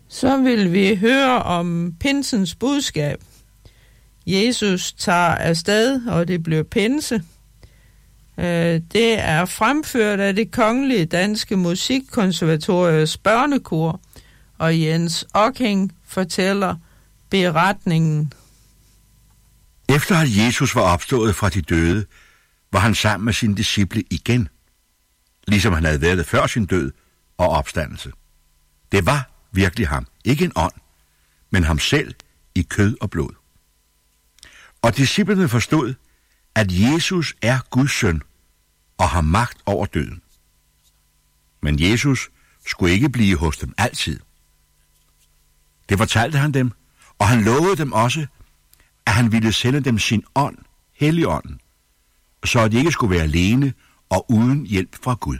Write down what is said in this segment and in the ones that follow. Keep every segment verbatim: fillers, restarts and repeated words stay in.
Så vil vi høre om pinsens budskab. Jesus tager afsted, og det bliver pinse. Det er fremført af det Kongelige Danske Musikkonservatoriets børnekor, og Jens Ocking fortæller beretningen. Efter at Jesus var opstået fra de døde, var han sammen med sine disciple igen, ligesom han havde været før sin død og opstandelse. Det var virkelig ham, ikke en ånd, men ham selv i kød og blod. Og disciplene forstod, at Jesus er Guds søn og har magt over døden. Men Jesus skulle ikke blive hos dem altid. Det fortalte han dem, og han lovede dem også, at han ville sende dem sin ånd, Helligånden, så de ikke skulle være alene og uden hjælp fra Gud.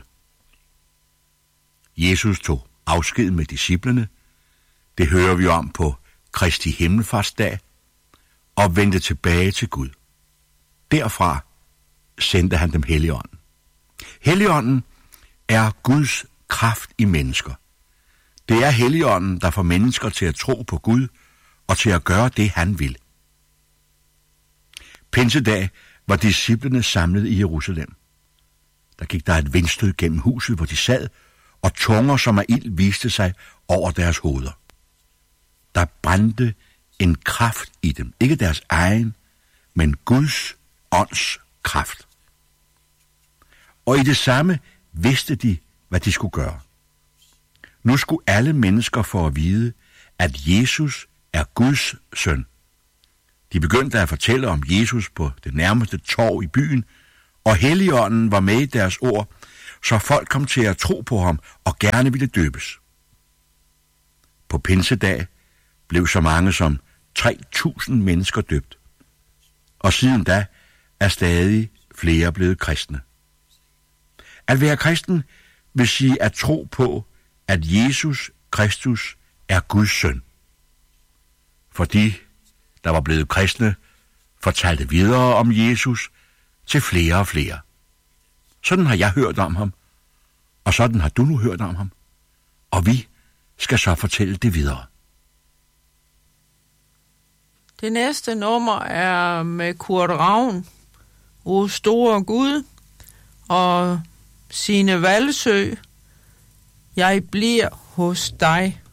Jesus tog afsked med disciplene, det hører vi om på Kristi himmelfartsdag, og vendte tilbage til Gud. Derfra sendte han dem Helligånden. Helligånden er Guds kraft i mennesker. Det er Helligånden, der får mennesker til at tro på Gud og til at gøre det, han vil. Pinsedag var disciplene samlet i Jerusalem. Der gik der et vindstød gennem huset, hvor de sad, og tunger som af ild viste sig over deres hoveder. Der brændte en kraft i dem, ikke deres egen, men Guds ånds kraft. Og i det samme vidste de, hvad de skulle gøre. Nu skulle alle mennesker få at vide, at Jesus er Guds søn. De begyndte at fortælle om Jesus på det nærmeste torv i byen, og Helligånden var med i deres ord, så folk kom til at tro på ham og gerne ville døbes. På pinsedag blev så mange som tre tusind mennesker døbt, og siden da er stadig flere blevet kristne. At være kristen vil sige at tro på, at Jesus Kristus er Guds søn. For de, der var blevet kristne, fortalte videre om Jesus til flere og flere. Sådan har jeg hørt om ham, og sådan har du nu hørt om ham, og vi skal så fortælle det videre. Det næste nummer er med Kurt Ravn, O store Gud, og Signe Valsø, Jeg bliver hos dig.